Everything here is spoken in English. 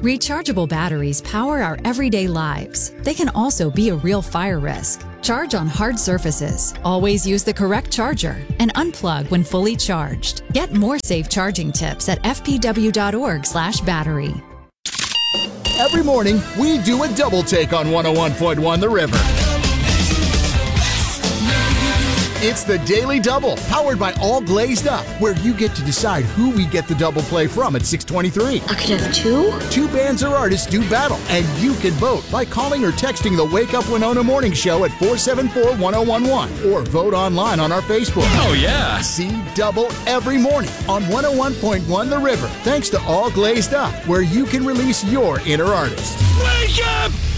Rechargeable batteries power our everyday lives. They can also be a real fire risk. Charge on hard surfaces. Always use the correct charger and unplug when fully charged. Get more safe charging tips at fpw.org/battery. Every morning, we do a double take on 101.1 The River. It's the Daily Double, powered by All Glazed Up, where you get to decide who we get the double play from at 6:23. I could have two? Two bands or artists do battle, and you can vote by calling or texting the Wake Up Winona Morning Show at 474-1011, or vote online on our Facebook. Oh, yeah. See Double every morning on 101.1 The River, thanks to All Glazed Up, where you can release your inner artist. Wake up!